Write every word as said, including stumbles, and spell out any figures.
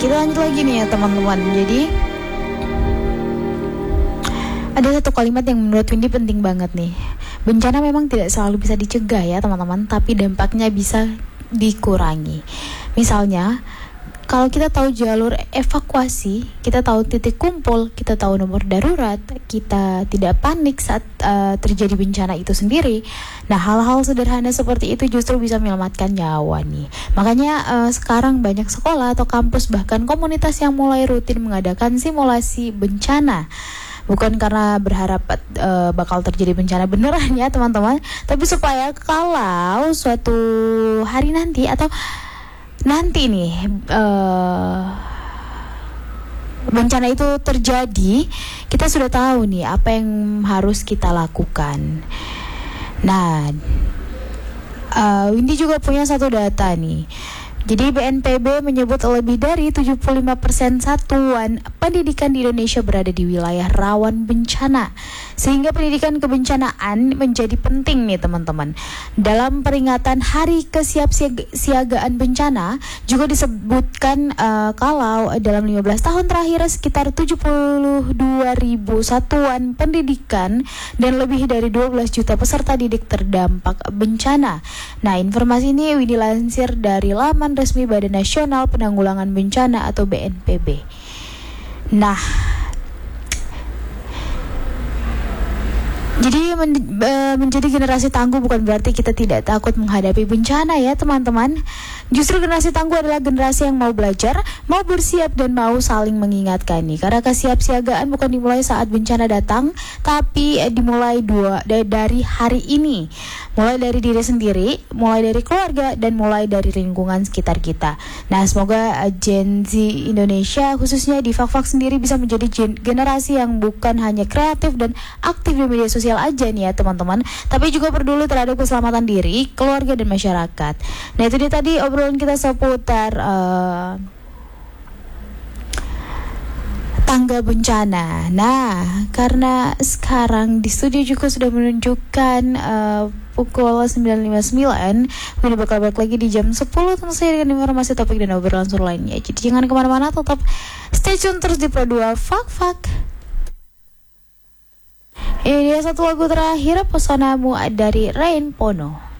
kita lanjut lagi nih ya teman-teman. Jadi ada satu kalimat yang menurut Windy penting banget nih. Bencana memang tidak selalu bisa dicegah ya teman-teman, tapi dampaknya bisa dikurangi. Misalnya, kalau kita tahu jalur evakuasi, kita tahu titik kumpul, kita tahu nomor darurat, kita tidak panik saat uh, terjadi bencana itu sendiri. Nah, hal-hal sederhana seperti itu justru bisa menyelamatkan nyawa nih. Makanya uh, sekarang banyak sekolah atau kampus bahkan komunitas yang mulai rutin mengadakan simulasi bencana. Bukan karena berharap uh, bakal terjadi bencana beneran ya teman-teman, tapi supaya kalau suatu hari nanti atau nanti nih uh, bencana itu terjadi, kita sudah tahu nih apa yang harus kita lakukan. Nah, uh, Windy juga punya satu data nih. Jadi B N P B menyebut lebih dari tujuh puluh lima persen satuan pendidikan di Indonesia berada di wilayah rawan bencana. Sehingga pendidikan kebencanaan menjadi penting nih teman-teman. Dalam peringatan Hari Kesiapsiagaan Bencana juga disebutkan uh, kalau dalam lima belas tahun terakhir sekitar tujuh puluh dua ribu satuan pendidikan dan lebih dari dua belas juta peserta didik terdampak bencana. Nah, informasi ini dilansir dari laman resmi Badan Nasional Penanggulangan Bencana atau B N P B. Nah, jadi men- menjadi generasi tangguh bukan berarti kita tidak takut menghadapi bencana ya teman-teman. Justru generasi tangguh adalah generasi yang mau belajar, mau bersiap dan mau saling mengingatkan nih. Karena kesiapsiagaan bukan dimulai saat bencana datang, tapi eh, dimulai dua da- dari hari ini. Mulai dari diri sendiri, mulai dari keluarga, dan mulai dari lingkungan sekitar kita. Nah, semoga uh, Gen Z Indonesia khususnya di Fak-Fak sendiri bisa menjadi gen- generasi yang bukan hanya kreatif dan aktif di media sosial aja nih ya teman-teman, tapi juga peduli terhadap keselamatan diri, keluarga, dan masyarakat. Nah, itu dia tadi obrolan kita seputar uh, tangga bencana. Nah, karena sekarang di studio juga sudah menunjukkan uh, pukul sembilan lewat lima puluh sembilan, kita bakal balik lagi di jam sepuluh tentu saja dengan informasi topik dan obrolan seru lainnya. Jadi jangan kemana-mana, tetap stay tune terus di Pro dua Fak-Fak. Ini dia satu lagu terakhir, Pesonamu dari Rain Pono.